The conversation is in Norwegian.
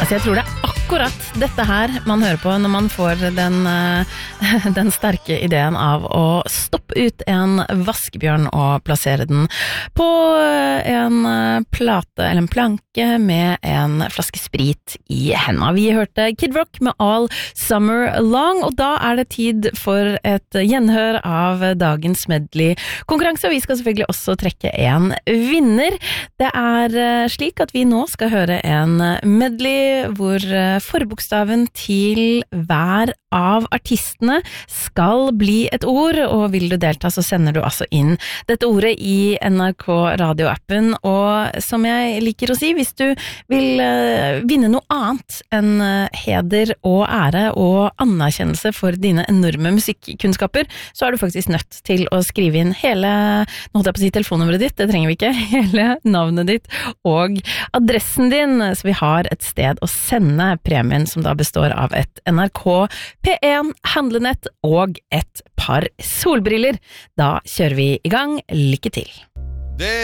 Altså jeg tror det akkurat dette her man hører på når man får den sterke ideen av å stoppe ut en vaskebjørn og plassere den på en plate eller en planke med en flaske sprit i hendene. Vi hørte Kid Rock med All Summer Long, og da det tid for et gjenhør av dagens medley-konkurranse, og vi skal selvfølgelig også trekke en vinner. Det slik at vi nå skal høre en medley hvor forbokstaven til hver av artistene skal bli et ord, og vil du delta så sender du altså inn dette ordet i NRK radioappen, og som jeg liker å si, hvis du vil vinne noe annet enn heder og ære og anerkjennelse for dine enorme musikkunnskaper, så du faktisk nødt til å skrive inn hele, nå holdt jeg på å si telefonnummeret ditt, det trenger vi ikke, hele navnet ditt og adressen din, så vi har et sted å sende premien som da består av et NRK P1 handlenett og et par solbriller. Da kjører vi i gang. Lykke til!